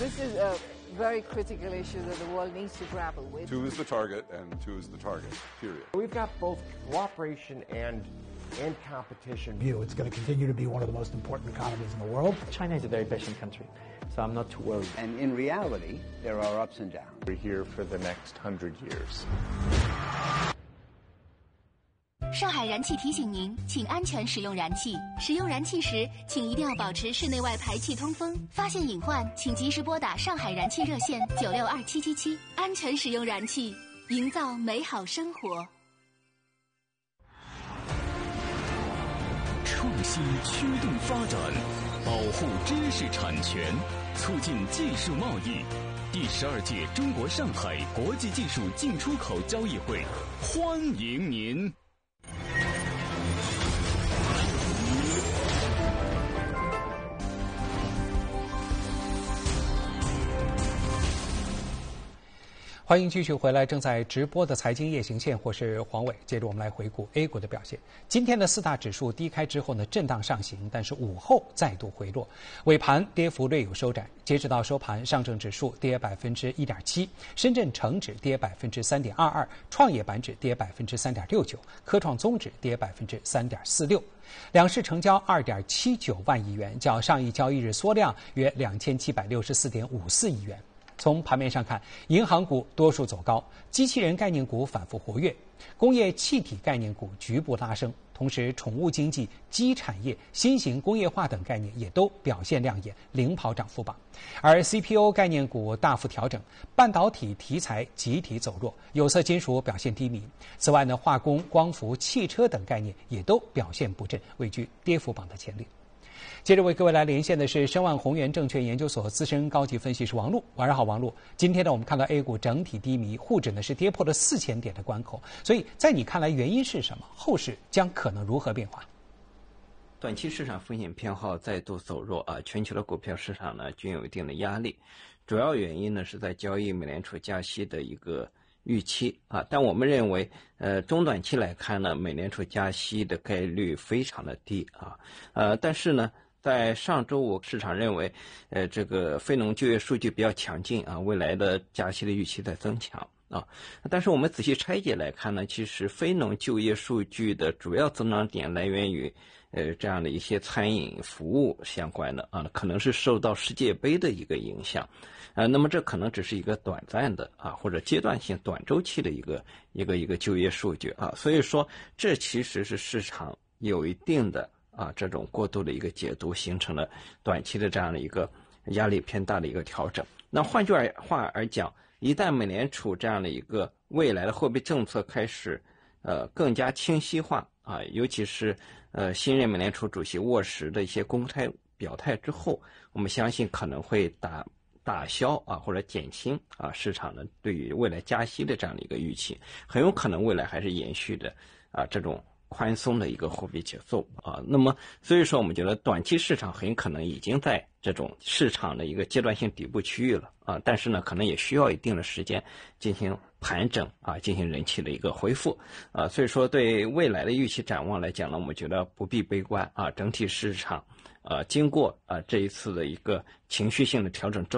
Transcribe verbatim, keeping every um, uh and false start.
this is a very critical issue that the world needs to grapple with. Two is the target, and two is the target, period. We've got both cooperation and and competition. View it's going to continue to be one of the most important economies in the world. China is a very patient country, so I'm not too worried. And in reality, there are ups and downs. We're here for the next hundred years. 上海燃气提醒您，请安全使用燃气。使用燃气时，请一定要保持室内外排气通风。发现隐患，请及时拨打上海燃气热线九六二七七七。安全使用燃气，营造美好生活。 创新驱动发展，保护知识产权，促进技术贸易。第十二届中国上海国际技术进出口交易会，欢迎您！ 欢迎继续回来，正在直播的财经夜行线，我是黄伟。接着我们来回顾 A 股的表现。今天的四大指数低开之后呢，震荡上行，但是午后再度回落，尾盘跌幅略有收窄。截止到收盘，上证指数跌百分之一点七，深圳成指跌百分之三点二二，创业板指跌百分之三点六九，科创综指跌百分之三点四六。两市成交二点七九万亿元，较上一交易日缩量约两千七百六十四点五四亿元。从盘面上看，银行股多数走高，机器人概念股反复活跃，工业气体概念股局部拉升，同时宠物经济、基产业、新型工业化等概念也都表现亮眼，领跑涨幅榜。而 C P O 概念股大幅调整，半导体题材集体走弱，有色金属表现低迷。此外呢，化工、光伏、汽车等概念也都表现不振，位居跌幅榜的前列。接着为各位来连线的是申万宏源证券研究所资深高级分析师王璐。晚上好，王璐。今天呢，我们看到 A 股整体低迷，沪指呢是跌破了四千点的关口，所以在你看来原因是什么？后市将可能如何变化？ 短期市场风险偏好再度走弱啊，全球的股票市场呢均有一定的压力，主要原因呢是在交易美联储加息的一个预期啊，但我们认为，呃，中短期来看呢，美联储加息的概率非常的低啊，呃，但是呢，在上周五市场认为，呃，这个非农就业数据比较强劲啊，未来的加息的预期在增强啊，但是我们仔细拆解来看呢，其实非农就业数据的主要增长点来源于。呃，这样的一些餐饮服务相关的啊，可能是受到世界杯的一个影响，呃，那么这可能只是一个短暂的啊，或者阶段性、短周期的一个一个一个就业数据啊，所以说这其实是市场有一定的啊这种过度的一个解读，形成了短期的这样的一个压力偏大的一个调整。那换句话而讲，一旦美联储这样的一个未来的货币政策开始呃更加清晰化啊，尤其是呃，新任美联储主席沃什的一些公开表态之后，我们相信可能会打打消啊或者减轻啊市场呢对于未来加息的这样的一个预期，很有可能未来还是延续的啊这种宽松的一个货币节奏啊。那么所以说，我们觉得短期市场很可能已经在这种市场的一个阶段性底部区域了啊，但是呢，可能也需要一定的时间进行盘整啊，进行人气的一个恢复啊，所以说对未来的预期展望来讲呢，我们觉得不必悲观啊，整体市场呃经过啊这一次的一个情绪性的调整之后。